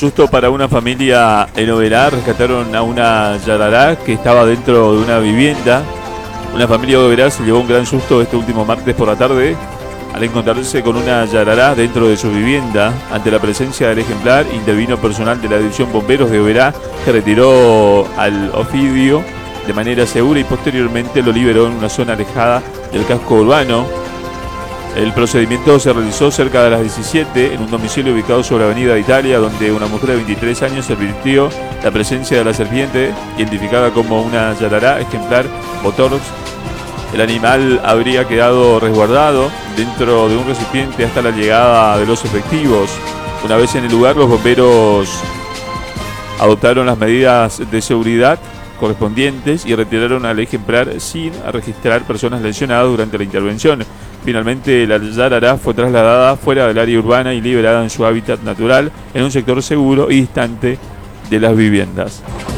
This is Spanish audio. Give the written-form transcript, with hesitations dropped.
susto para una familia en Oberá. Rescataron a una yarará que estaba dentro de una vivienda. Una familia de Oberá se llevó un gran susto este último martes por la tarde al encontrarse con una yarará dentro de su vivienda. Ante la presencia del ejemplar, intervino personal de la División Bomberos de Oberá, que retiró al ofidio de manera segura y posteriormente lo liberó en una zona alejada del casco urbano. El procedimiento se realizó cerca de las 17 en un domicilio ubicado sobre Avenida de Italia, donde una mujer de 23 años advirtió la presencia de la serpiente, identificada como una yarará ejemplar Botorox. El animal habría quedado resguardado dentro de un recipiente hasta la llegada de los efectivos. Una vez en el lugar, los bomberos adoptaron las medidas de seguridad correspondientes y retiraron al ejemplar sin registrar personas lesionadas durante la intervención. Finalmente, la yarará fue trasladada fuera del área urbana y liberada en su hábitat natural en un sector seguro y distante de las viviendas.